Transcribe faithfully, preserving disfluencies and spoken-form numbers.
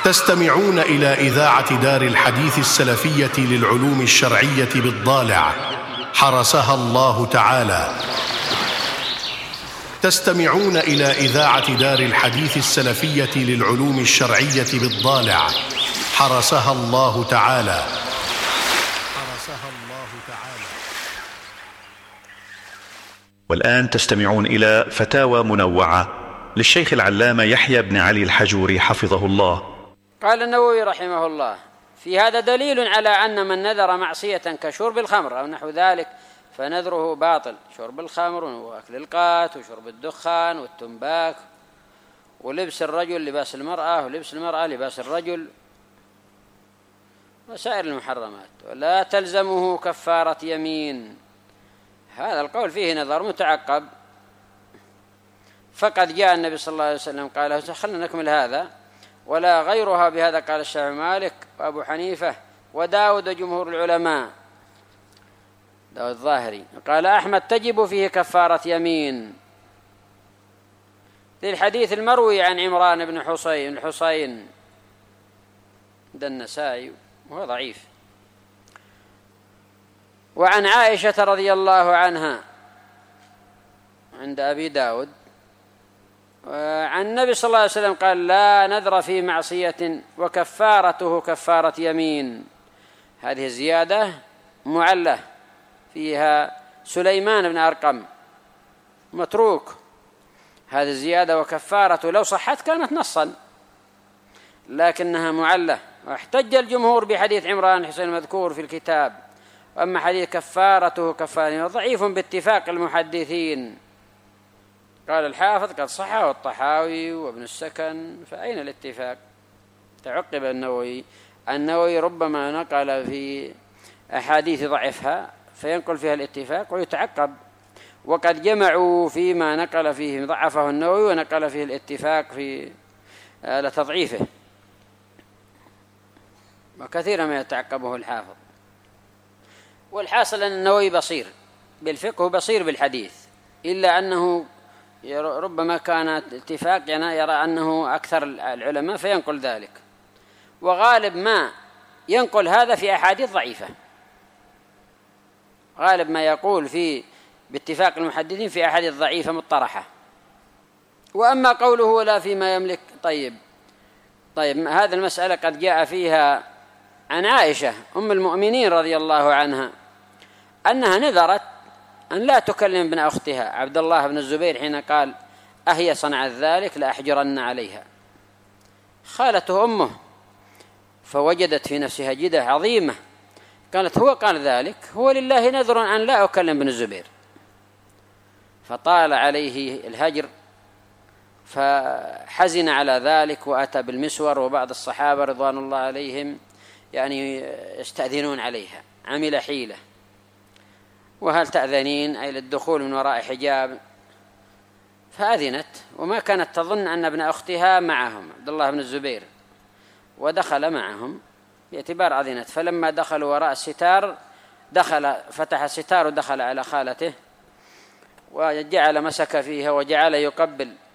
تستمعون إلى إذاعة دار الحديث السلفية للعلوم الشرعية بالضالع حرسها الله تعالى. تستمعون إلى إذاعة دار الحديث السلفية للعلوم الشرعية بالضالع حرسها الله تعالى. حرسها الله تعالى. والآن تستمعون إلى فتاوى منوعة للشيخ العلامة يحيى بن علي الحجوري حفظه الله. قال النووي رحمه الله: في هذا دليل على أن من نذر معصية كشرب الخمر أو نحو ذلك فنذره باطل. شرب الخمر وأكل القات وشرب الدخان والتنباك ولبس الرجل لباس المرأة ولبس المرأة لباس الرجل وسائر المحرمات، ولا تلزمه كفارة يمين. هذا القول فيه نظر متعقب، فقد جاء النبي صلى الله عليه وسلم قال: خلنا نكمل هذا. ولا غيرها بهذا قال الشافعي مالك وأبو حنيفة وداود وجمهور العلماء. داود الظاهري قال: أحمد تجب فيه كفارة يمين، في الحديث المروي عن عمران بن حصين الحصين عند النسائي وهو ضعيف، وعن عائشة رضي الله عنها عند أبي داود عن النبي صلى الله عليه وسلم قال: لا نذر في معصية وكفارته كفارة يمين. هذه الزيادة معلة فيها سليمان بن أرقم متروك. هذه الزيادة وكفارته لو صحت كانت نصا، لكنها معلة. واحتج الجمهور بحديث عمران حسين المذكور في الكتاب، وأما حديث كفارته كفارة ضعيف باتفاق المحدثين. قال الحافظ: قد صحه الطحاوي وابن السكن، فأين الاتفاق؟ تعقب النووي: النووي ربما نقل في أحاديث ضعفها فينقل فيها الاتفاق ويتعقب، وقد جمعوا فيما نقل فيه ضعفه النووي ونقل فيه الاتفاق في لتضعيفه، وكثيرا ما يتعقبه الحافظ. والحاصل أن النووي بصير بالفقه بصير بالحديث، إلا أنه ربما كان اتفاق يرى أنه أكثر العلماء فينقل ذلك، وغالب ما ينقل هذا في أحاديث ضعيفة. غالب ما يقول في باتفاق المحدثين في أحاديث ضعيفة مطرحة. وأما قوله ولا فيما يملك، طيب طيب هذه المسألة قد جاء فيها عن عائشة أم المؤمنين رضي الله عنها أنها نذرت أن لا تكلم ابن أختها عبد الله بن الزبير حين قال: أهي صنعت ذلك لأحجرن عليها. خالته أمه فوجدت في نفسها جدة عظيمة، قالت: هو قال ذلك، هو لله نذر أن لا أكلم ابن الزبير. فطال عليه الهجر فحزن على ذلك، وأتى بالمسور وبعض الصحابة رضوان الله عليهم يعني يستأذنون عليها. عمل حيلة: وهل تأذنين أي للدخول من وراء حجاب؟ فأذنت، وما كانت تظن أن ابن أختها معهم عبد الله بن الزبير، ودخل معهم باعتبار أذنت. فلما دخلوا وراء الستار دخل فتح الستار ودخل على خالته وجعل مسك فيها وجعل يقبل